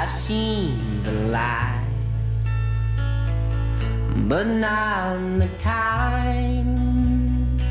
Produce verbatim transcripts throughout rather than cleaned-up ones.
I've seen the light, but not the kind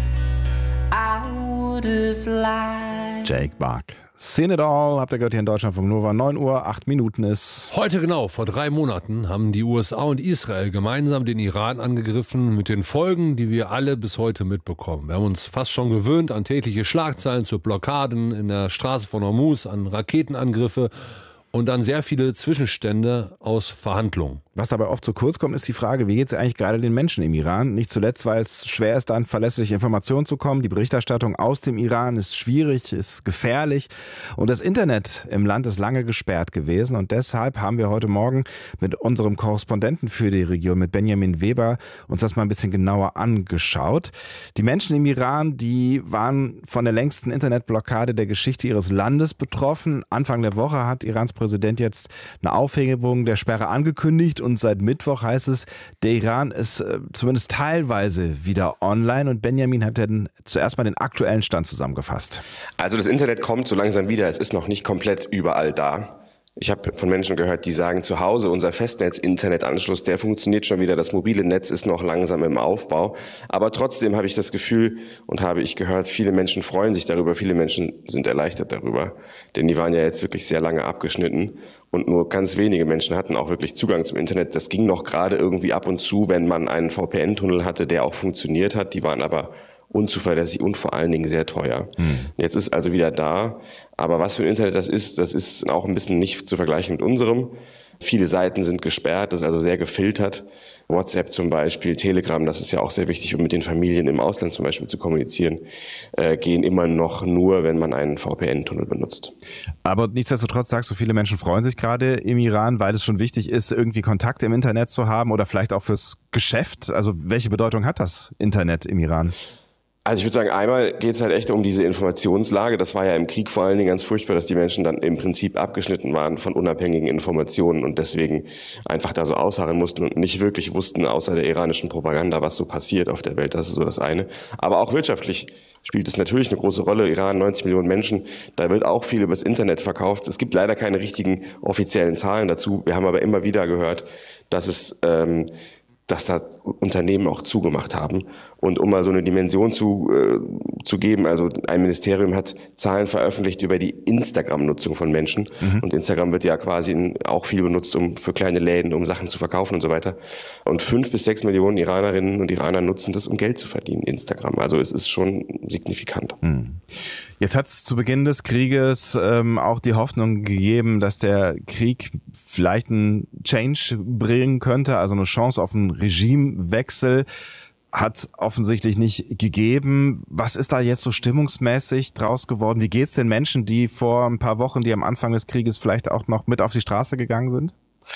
I would have liked. Jake Buck. Seen it all, habt ihr gehört hier in Deutschlandfunk Nova. neun Uhr, acht Minuten ist. Heute genau, vor drei Monaten haben die U S A und Israel gemeinsam den Iran angegriffen mit den Folgen, die wir alle bis heute mitbekommen. Wir haben uns fast schon gewöhnt an tägliche Schlagzeilen zu Blockaden in der Straße von Hormuz, an Raketenangriffe und dann sehr viele Zwischenstände aus Verhandlungen. Was dabei oft zu kurz kommt, ist die Frage, wie geht es eigentlich gerade den Menschen im Iran? Nicht zuletzt, weil es schwer ist, an verlässliche Informationen zu kommen. Die Berichterstattung aus dem Iran ist schwierig, ist gefährlich. Und das Internet im Land ist lange gesperrt gewesen. Und deshalb haben wir heute Morgen mit unserem Korrespondenten für die Region, mit Benjamin Weber, uns das mal ein bisschen genauer angeschaut. Die Menschen im Iran, die waren von der längsten Internetblockade der Geschichte ihres Landes betroffen. Anfang der Woche hat Irans Präsident jetzt eine Aufhebung der Sperre angekündigt. Und seit Mittwoch heißt es, der Iran ist äh, zumindest teilweise wieder online. Und Benjamin hat dann zuerst mal den aktuellen Stand zusammengefasst. Also das Internet kommt so langsam wieder. Es ist noch nicht komplett überall da. Ich habe von Menschen gehört, die sagen, zu Hause unser Festnetz-Internetanschluss, der funktioniert schon wieder. Das mobile Netz ist noch langsam im Aufbau. Aber trotzdem habe ich das Gefühl und habe ich gehört, viele Menschen freuen sich darüber. Viele Menschen sind erleichtert darüber. Denn die waren ja jetzt wirklich sehr lange abgeschnitten. Und nur ganz wenige Menschen hatten auch wirklich Zugang zum Internet. Das ging noch gerade irgendwie ab und zu, wenn man einen V P N-Tunnel hatte, der auch funktioniert hat. Die waren aber unzuverlässig und vor allen Dingen sehr teuer. Hm. Jetzt ist also wieder da. Aber was für ein Internet das ist, das ist auch ein bisschen nicht zu vergleichen mit unserem. Viele Seiten sind gesperrt, das ist also sehr gefiltert. WhatsApp zum Beispiel, Telegram, das ist ja auch sehr wichtig, um mit den Familien im Ausland zum Beispiel zu kommunizieren, äh, gehen immer noch nur, wenn man einen V P N-Tunnel benutzt. Aber nichtsdestotrotz sagst du, viele Menschen freuen sich gerade im Iran, weil es schon wichtig ist, irgendwie Kontakt im Internet zu haben oder vielleicht auch fürs Geschäft. Also welche Bedeutung hat das Internet im Iran? Also ich würde sagen, einmal geht es halt echt um diese Informationslage. Das war ja im Krieg vor allen Dingen ganz furchtbar, dass die Menschen dann im Prinzip abgeschnitten waren von unabhängigen Informationen und deswegen einfach da so ausharren mussten und nicht wirklich wussten, außer der iranischen Propaganda, was so passiert auf der Welt. Das ist so das eine. Aber auch wirtschaftlich spielt es natürlich eine große Rolle. Iran, neunzig Millionen Menschen, da wird auch viel übers Internet verkauft. Es gibt leider keine richtigen offiziellen Zahlen dazu. Wir haben aber immer wieder gehört, dass es... Ähm, dass da Unternehmen auch zugemacht haben. Und um mal so eine Dimension zu, äh, zu geben, also ein Ministerium hat Zahlen veröffentlicht über die Instagram-Nutzung von Menschen. Mhm. Und Instagram wird ja quasi in, auch viel benutzt, um für kleine Läden, um Sachen zu verkaufen und so weiter. Und fünf bis sechs Millionen Iranerinnen und Iraner nutzen das, um Geld zu verdienen, Instagram. Also es ist schon signifikant. Mhm. Jetzt hat es zu Beginn des Krieges ähm, auch die Hoffnung gegeben, dass der Krieg vielleicht einen Change bringen könnte, also eine Chance auf einen Regimewechsel. Hat offensichtlich nicht gegeben. Was ist da jetzt so stimmungsmäßig draus geworden? Wie geht's den Menschen, die vor ein paar Wochen, die am Anfang des Krieges vielleicht auch noch mit auf die Straße gegangen sind?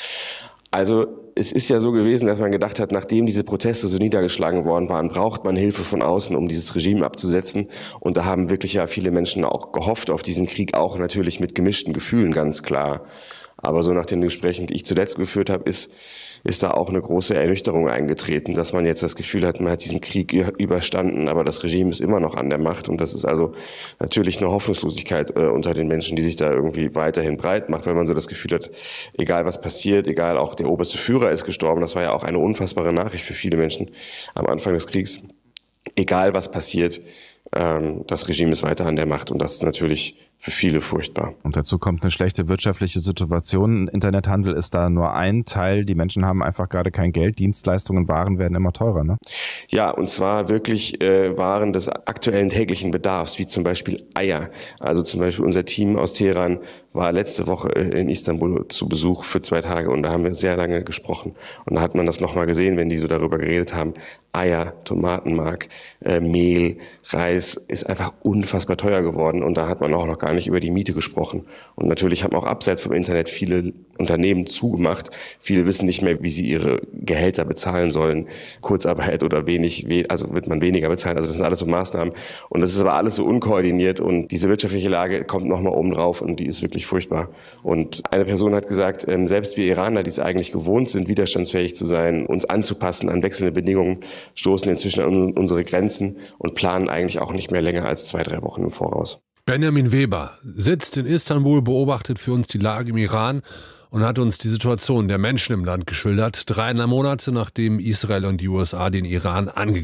Also es ist ja so gewesen, dass man gedacht hat, nachdem diese Proteste so niedergeschlagen worden waren, braucht man Hilfe von außen, um dieses Regime abzusetzen. Und da haben wirklich ja viele Menschen auch gehofft auf diesen Krieg, auch natürlich mit gemischten Gefühlen, ganz klar. Aber so nach den Gesprächen, die ich zuletzt geführt habe, ist ist da auch eine große Ernüchterung eingetreten, dass man jetzt das Gefühl hat, man hat diesen Krieg überstanden, aber das Regime ist immer noch an der Macht. Und das ist also natürlich eine Hoffnungslosigkeit äh, unter den Menschen, die sich da irgendwie weiterhin breit macht, weil man so das Gefühl hat, egal was passiert, egal auch der oberste Führer ist gestorben. Das war ja auch eine unfassbare Nachricht für viele Menschen am Anfang des Kriegs. Egal was passiert, ähm, das Regime ist weiter an der Macht und das ist natürlich für viele furchtbar. Und dazu kommt eine schlechte wirtschaftliche Situation. Internethandel ist da nur ein Teil. Die Menschen haben einfach gerade kein Geld. Dienstleistungen, Waren werden immer teurer, ne? Ja, und zwar wirklich äh, Waren des aktuellen täglichen Bedarfs, wie zum Beispiel Eier. Also zum Beispiel unser Team aus Teheran war letzte Woche in Istanbul zu Besuch für zwei Tage und da haben wir sehr lange gesprochen. Und da hat man das nochmal gesehen, wenn die so darüber geredet haben. Eier, Tomatenmark, äh, Mehl, Reis ist einfach unfassbar teuer geworden und da hat man auch noch gar nicht über die Miete gesprochen. Und natürlich haben auch abseits vom Internet viele Unternehmen zugemacht. Viele wissen nicht mehr, wie sie ihre Gehälter bezahlen sollen. Kurzarbeit oder wenig, also wird man weniger bezahlen. Also das sind alles so Maßnahmen. Und das ist aber alles so unkoordiniert und diese wirtschaftliche Lage kommt nochmal oben drauf und die ist wirklich furchtbar. Und eine Person hat gesagt, selbst wir Iraner, die es eigentlich gewohnt sind, widerstandsfähig zu sein, uns anzupassen an wechselnde Bedingungen, stoßen inzwischen an unsere Grenzen und planen eigentlich auch nicht mehr länger als zwei, drei Wochen im Voraus. Benjamin Weber sitzt in Istanbul, beobachtet für uns die Lage im Iran und hat uns die Situation der Menschen im Land geschildert, dreieinhalb Monate nachdem Israel und die U S A den Iran angegriffen